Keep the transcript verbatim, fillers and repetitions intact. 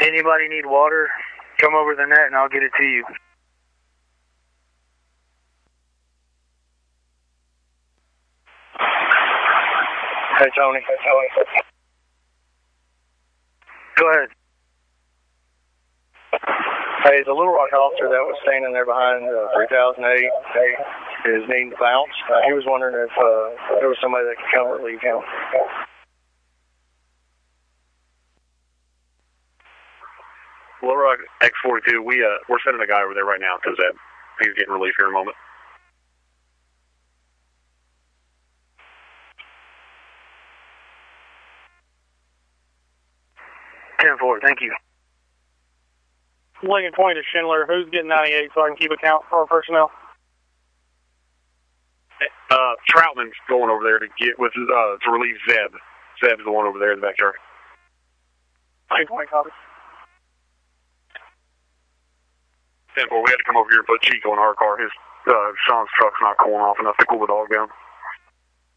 Anybody need water? Come over the net and I'll get it to you. Hey, Tony. Hey, Tony. Go ahead. Hey, the Little Rock officer that was standing there behind uh, three thousand eight is needing to bounce. Uh, he was wondering if uh, there was somebody that could come relieve him. Little Rock X forty-two, we, uh, we're sending a guy over there right now because uh, he's getting relief here in a moment. ten four, thank you. Lincoln twenty to Schindler. Who's getting ninety-eight so I can keep account for our personnel? Uh, Troutman's going over there to get with uh, to relieve Zeb. Zeb's the one over there in the backyard. Lincoln twenty, copy. ten four, we had to come over here and put Chico in our car. His uh, Sean's truck's not cooling off enough to cool the dog down.